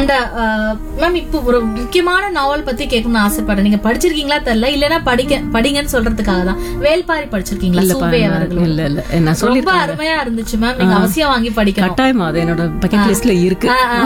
And ma'am இப்போ ஒரு முக்கியமான நாவல் பத்தி கேட்கணும்னு ஆசைப்படுறேன். நீங்க படிச்சிருக்கீங்களா தெரியல, இல்லன்னா படிங்கன்னு சொல்றதுக்காக தான். வேல்பாரி படிச்சிருக்கீங்களா? சூபே அவர்கள். இல்ல நான் ரொம்ப அருமையா இருந்துச்சு மேம். நீங்க அவசியம் வாங்கி படிக்கணும். கட்டாயமா அது என்னோட பக்கெட் லிஸ்ட்ல இருக்கு.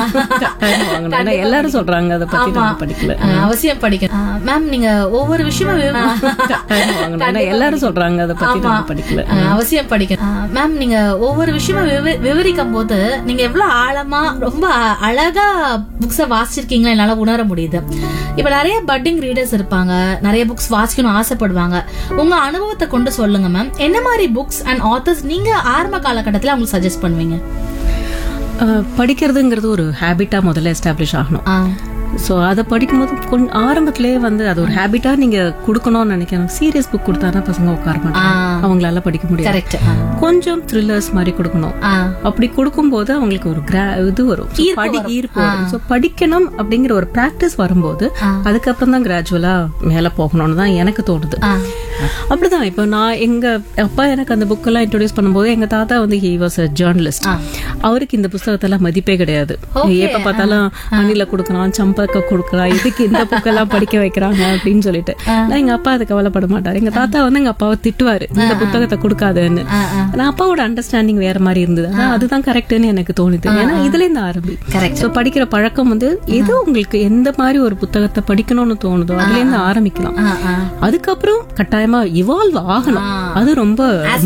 எல்லாரும் சொல்றாங்க அதை பத்தி, நான் படிக்கல. அவசியம் படிக்கணும் மேம். நீங்க ஒவ்வொரு விஷயமும் எல்லாரும் சொல்றாங்க அதை பத்தி, நான் படிக்கல. அவசியம் படிக்கணும் மேம். நீங்க ஒவ்வொரு விஷயமும் விவரிக்கும் போது நீங்க எவ்வளவு ஆழமா ரொம்ப அழகா புக்ஸ வாசிச்சிருக்கீங்களா என்னால உணர முடியுது. இப்ப நிறைய பட்டிங் ரீடர்ஸ் இருப்பாங்க, நிறைய புக்ஸ் வாசிக்கணும் ஆசைப்படுவாங்க. உங்க அனுபவத்தை கொண்டு சொல்லுங்க மேம். என்ன மாதிரி புக்ஸ் அண்ட் ஆத்தர்ஸ் நீங்க ஆரம்ப காலகட்டத்துல அவங்களுக்கு சஜஸ்ட் பண்ணுவீங்க? படிக்கிறதுங்கிறது ஒரு ஹேபிட்டா முதல்ல எஸ்டாப்ளிஷ் ஆகணும். ஸோ அதை படிக்கும்போது கொஞ்சம் ஆரம்பத்திலேயே வந்து அது ஒரு ஹேபிட்டா நீங்க கொடுக்கணும்னு நினைக்கிறேன். சீரியஸ் புக் கொடுத்தாதான் பசங்க உட்கார மாட்டாங்க, அவங்களால படிக்க முடியாது. கொஞ்சம் த்ரில்லர்ஸ் மாதிரி கொடுக்கணும். அப்படி கொடுக்கும்போது அவங்களுக்கு ஒரு இது வரும், ஈர்ப்பு வரும். ஸோ படிக்கணும் அப்படிங்கிற ஒரு பிராக்டிஸ் வரும்போது அதுக்கப்புறம் தான் கிராஜுவலா மேல போகணும்னு தான் எனக்கு தோணுது. அப்படிதான் இப்ப நான் எங்க அப்பா எனக்கு அந்த புக் எல்லாம் இன்ட்ரோடியூஸ் பண்ணும்போது, எங்க தாத்தா வந்து ஹி வாஸ் a ஜேர்னலிஸ்ட். அவருக்கு இந்த புத்தகத்தெல்லாம் மதிப்பே கிடையாது. எப்ப பார்த்தாலும் அணில கொடுக்கலாம், சம்பக்க கொடுக்கலாம், இதுக்கு இந்த புக்கெல்லாம் படிக்க வைக்கிறாங்க அப்படின்னு சொல்லிட்டு. நான் எங்க அப்பா அதை கவலைப்பட மாட்டாரு. எங்க தாத்தா வந்து எங்க அப்பாவை திட்டுவாரு, இந்த புத்தகத்தை கொடுக்காதுன்னு. நான் அப்பாவோட அண்டர்ஸ்டாண்டிங் வேற மாதிரி இருந்தது. அதுதான் கரெக்ட்னு எனக்கு தோணுது. ஏன்னா இதுல இருந்து ஆரம்பி படிக்கிற பழக்கம் வந்து ஏதோ உங்களுக்கு எந்த மாதிரி ஒரு புத்தகத்தை படிக்கணும்னு தோணுதோ அதுல இருந்து ஆரம்பிக்கலாம். அதுக்கப்புறம் கட்டாயமா இவால்வ் ஆகணும். அது ரொம்ப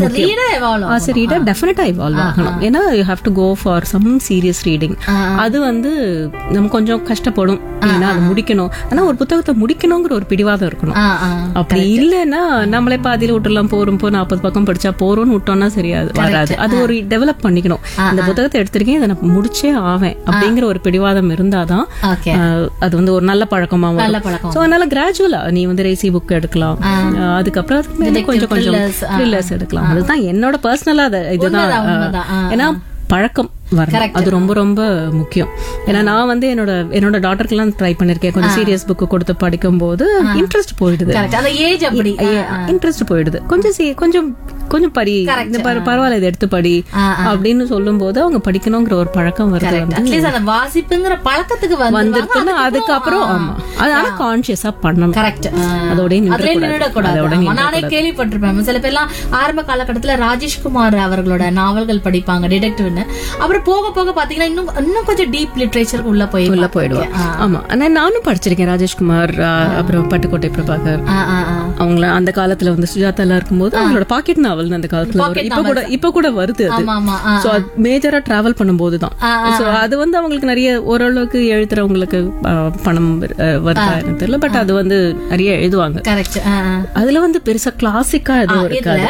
ரீடர் டெஃபினட்டா இவால்வ் ஆகணும். ஏன்னா you have to go for some serious reading. அது வந்து நம்ம கொஞ்சம் கஷ்டப்படும், ஏன்னா அது முடிக்கணும். ஆனா ஒரு புத்தகத்தை முடிக்கணுங்கிற ஒரு பிடிவாதம் இருக்கணும். அப்படி இல்லைன்னா நம்மளே பாதியில விட்டுலாம் போறோம், 40 பக்கம் படிச்சா போறோம்னு விட்டோம்னா சரியாது வராது. அது ஒரு டெவலப் பண்ணிக்கணும். இந்த புத்தகத்தை எடுத்திருக்கேன், இதை நான் முடிச்சே ஆவேன் அப்படிங்கிற ஒரு பிடிவாதம் இருந்தாதான் அது வந்து ஒரு நல்ல பழக்கமா வரும். சோ அதனால கிராஜுவலா நீ வந்து ரேசி புக் எடுக்கலாம், அதுக்கப்புறம் கொஞ்சம் கொஞ்சம் த்ரில்லர்ஸ் எடுக்கலாம். அதுதான் என்னோட பர்சனலா இதுதான். ஏன்னா பழக்கம் வரணும், அது ரொம்ப ரொம்ப முக்கியம். ஏன்னா நான் வந்து என்னோட டாட்டருக்கு எல்லாம் ட்ரை பண்ணிருக்கேன். கொஞ்சம் சீரியஸ் புக் கொடுத்து படிக்கும் போது இன்ட்ரெஸ்ட் போயிடுது. இன்ட்ரெஸ்ட் போயிடுது. கொஞ்சம் படி, இந்த பரவாயில்ல இதை எடுத்து படி அப்படின்னு சொல்லும் போது அவங்க படிக்கணுங்கிற ஒரு பழக்கம் வருது. வாசிப்புங்கிற பழக்கத்துக்கு வந்துருக்குன்னா அதுக்கப்புறம் ஆமா அதனால கான்சியஸா பண்ணணும். அதோட நானே கேள்விப்பட்டிருப்பேன். சில பேர்லாம் ஆரம்ப காலகட்டத்துல ராஜேஷ்குமார் அவர்களோட நாவல்கள் படிப்பாங்க, டிடெக்டிவ்னு. அப்புறம் போக போக பாத்தீங்கன்னா இன்னும் கொஞ்சம் டீப் லிட்ரேச்சர் உள்ள போயிடுவேன். ஆமா, ஆனா நானும் படிச்சிருக்கேன் ராஜேஷ்குமார், அப்புறம் பட்டுக்கோட்டை பிரபாகர். அவங்கள அந்த காலத்துல வந்து சுஜாதா எல்லாம் இருக்கும்போது அவங்களோட பாக்கெட் நாவல் அந்த காலத்துல இப்ப கூட வருது. அது மேஜரா டிராவல் பண்ணும்போதுதான். அது வந்து அவங்களுக்கு நிறைய ஓரளவுக்கு எழுதுறவங்களுக்கு பணம் வருதா எனக்கு தெரியல, பட் அது வந்து நிறைய எழுதுவாங்க. அதுல வந்து பெருசா கிளாசிக்கா எதுவும் இருக்காது.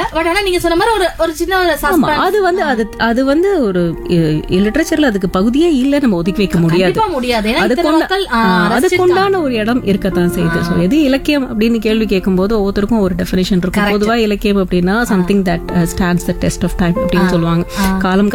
அது வந்து ஒரு லிட்டரேச்சர்ல அதுக்கு பகுதியே இல்ல, நம்ம ஒதுக்கி வைக்க முடியாது. அதுக்குண்டான ஒரு இடம் இருக்கத்தான் செய்யுது. எது இலக்கியம் அப்படின்னு கேள்வி கேட்கும் போது ஒவ்வொருத்தருக்கும் ஒரு டெஃபினிஷன் இருக்கும். பொதுவா இலக்கியம் அப்படின்னா something that stands the test of time அப்படின்னு சொல்லுவாங்க. காலம்